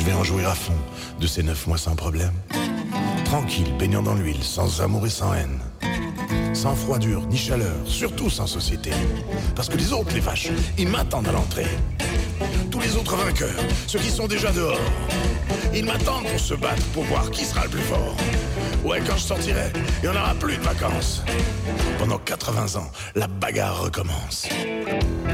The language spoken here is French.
vais en jouir à fond de ces 9 mois sans problème. Tranquille, baignant dans l'huile, sans amour et sans haine. Sans froidure ni chaleur, surtout sans société. Parce que les autres, les vaches, ils m'attendent à l'entrée. Tous les autres vainqueurs, ceux qui sont déjà dehors, ils m'attendent pour se battre, pour voir qui sera le plus fort. Ouais, quand je sortirai, il n'y en aura plus de vacances. Pendant 80 ans, la bagarre recommence.